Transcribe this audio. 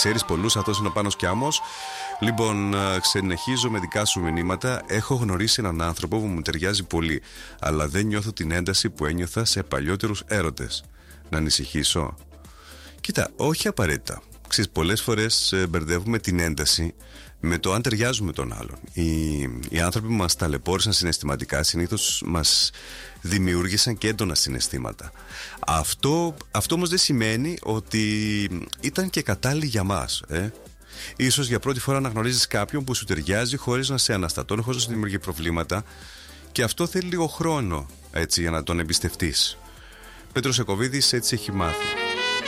ξέρεις πολλούς, αυτός είναι ο Πάνος Κιάμος. Λοιπόν, συνεχίζω με δικά σου μηνύματα. Έχω γνωρίσει έναν άνθρωπο που μου ταιριάζει πολύ, αλλά δεν νιώθω την ένταση που ένιωθα σε παλιότερους έρωτες. Να ανησυχήσω? Κοίτα, όχι απαραίτητα. Ξέρεις, πολλές φορές μπερδεύουμε την ένταση με το αν ταιριάζουμε τον άλλον. Οι άνθρωποι που μας ταλαιπώρησαν συναισθηματικά συνήθως μας δημιούργησαν και έντονα συναισθήματα. Αυτό όμως δεν σημαίνει ότι ήταν και κατάλληλοι για μας. Ίσως για πρώτη φορά να γνωρίζεις κάποιον που σου ταιριάζει χωρίς να σε αναστατώνει, χωρίς να σου δημιουργεί προβλήματα, και αυτό θέλει λίγο χρόνο, έτσι, για να τον εμπιστευτείς. Πέτρος Εκοβίδης έτσι έχει μάθει.